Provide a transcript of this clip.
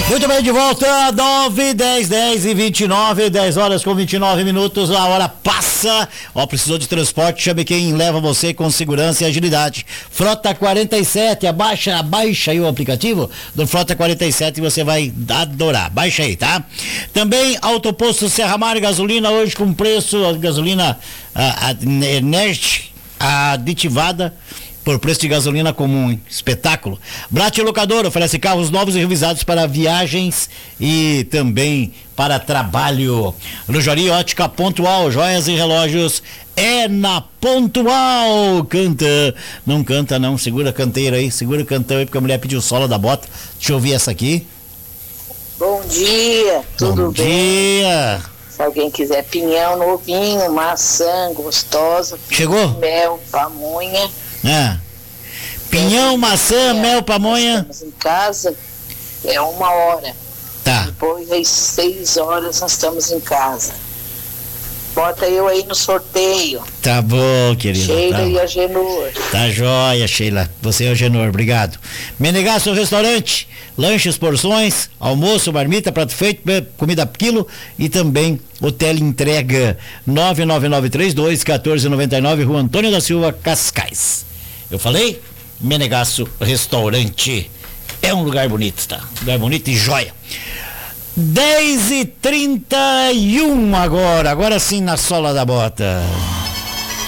Muito bem, de volta, 9, 10, 10 e 29, 10 horas com 29 minutos, a hora passa. Ó, precisou de transporte, chame quem leva você com segurança e agilidade. Frota 47, abaixa aí o aplicativo do Frota 47 e você vai adorar. Baixa aí, tá? Também Autoposto Serra Mar, gasolina hoje com preço, gasolina Nerd aditivada, por preço de gasolina comum, hein? Espetáculo. Brat Locador oferece carros novos e revisados para viagens e também para trabalho. Lojaria Ótica Pontual, joias e relógios é na Pontual. Canta, não canta não, segura a canteira aí, segura o cantão aí, porque a mulher pediu solo da bota. Deixa eu ouvir essa aqui. Bom dia, tudo bem? Bom dia. Se alguém quiser pinhão novinho, maçã gostosa, chegou? Mel, pamonha. Pinhão, maçã, mel, pamonha. Estamos em casa, é 1 hora. Tá. Depois às 6 horas nós estamos em casa. Bota eu aí no sorteio. Tá bom, querida. Sheila tá. E a Genor. Tá jóia, Sheila. Você é o Genor, obrigado. Menegasso Restaurante, lanches, porções, almoço, marmita, prato feito, comida quilo e também o teleentrega 99932-1499, Rua Antônio da Silva, Cascais. Eu falei? Menegasso Restaurante. É um lugar bonito, tá? Lugar bonito e joia. 10h31 agora sim na sola da bota.